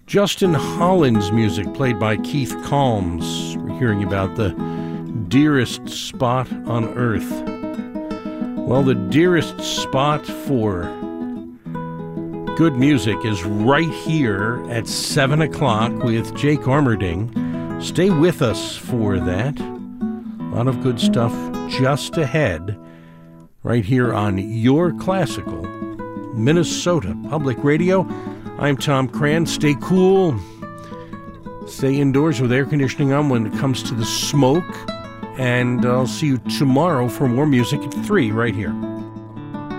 Justin Holland's music played by Keith Calms. We're hearing about the dearest spot on earth. Well, the dearest spot for good music is right here at 7 o'clock with Jake Armerding. Stay with us for that. A lot of good stuff just ahead right here on Your Classical Minnesota Public Radio. I'm Tom Cran. Stay cool. Stay indoors with air conditioning on when it comes to the smoke. And I'll see you tomorrow for more music at 3 right here.